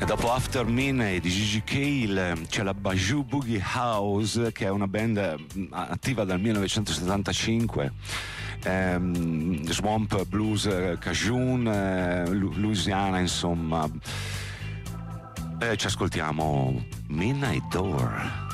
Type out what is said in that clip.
Dopo After Midnight di Gigi Cale c'è la Bajou Boogie House, che è una band attiva dal 1975. Swamp Blues Cajun, Louisiana, insomma. Ci ascoltiamo Midnight Door.